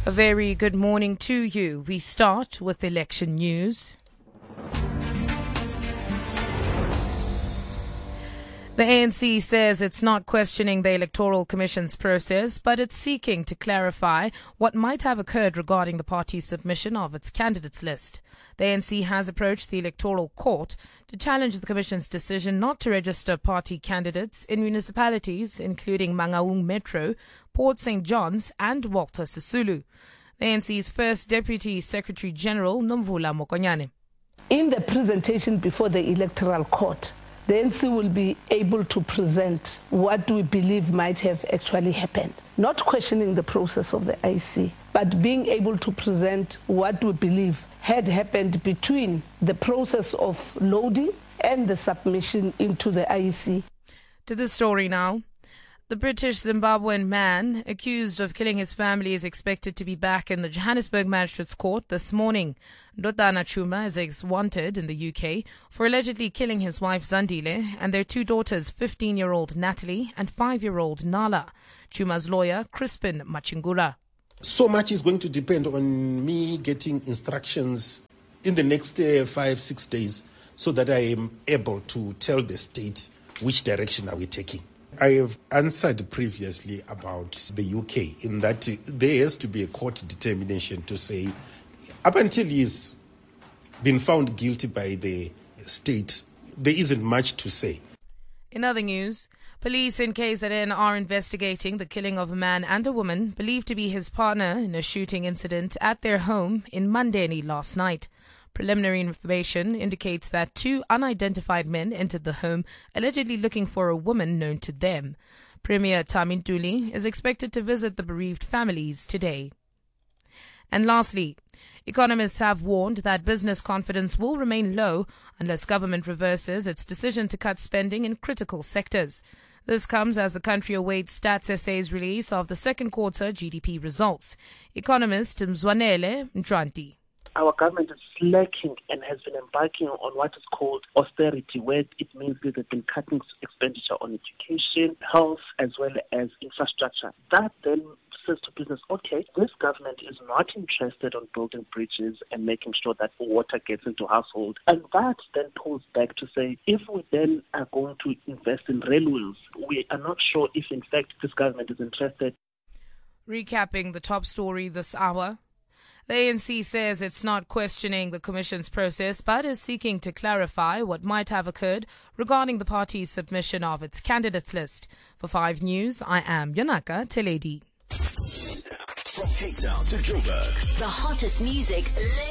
A very good morning to you. We start with election news. The ANC says it's not questioning the Electoral Commission's process, but it's seeking to clarify what might have occurred regarding the party's submission of its candidates list. The ANC has approached the Electoral Court to challenge the Commission's decision not to register party candidates in municipalities including Mangaung Metro, Port St. John's and Walter Sisulu. The ANC's first Deputy Secretary General, Nomvula Mokonyane. In the presentation before the Electoral Court, the ANC will be able to present what we believe might have actually happened. Not questioning the process of the IEC, but being able to present what we believe had happened between the process of loading and the submission into the IEC. To the story now. The British Zimbabwean man accused of killing his family is expected to be back in the Johannesburg Magistrates Court this morning. Ndodana Chuma is ex-wanted in the UK for allegedly killing his wife Zandile and their two daughters, 15-year-old Natalie and 5-year-old Nala. Chuma's lawyer, Crispin Machingura. So much is going to depend on me getting instructions in the next 5-6 days so that I am able to tell the state which direction are we taking. I have answered previously about the UK in that there has to be a court determination to say up until he's been found guilty by the state, there isn't much to say. In other news, police in KZN are investigating the killing of a man and a woman believed to be his partner in a shooting incident at their home in Mandeni last night. Preliminary information indicates that two unidentified men entered the home allegedly looking for a woman known to them. Premier Thami Ntuli is expected to visit the bereaved families today. And lastly, economists have warned that business confidence will remain low unless government reverses its decision to cut spending in critical sectors. This comes as the country awaits Stats SA's release of the second quarter GDP results. Economist Mzwanele Ntranti. Our government is slacking and has been embarking on what is called austerity, where it means that they've been cutting expenditure on education, health, as well as infrastructure. That then says to business, okay, this government is not interested in building bridges and making sure that water gets into households. And that then pulls back to say, if we then are going to invest in railways, we are not sure if in fact this government is interested. Recapping the top story this hour. The ANC says it's not questioning the Commission's process, but is seeking to clarify what might have occurred regarding the party's submission of its candidates list. For 5 News, I am Yonaka Teledi. From Cape Town to Joburg, the hottest music.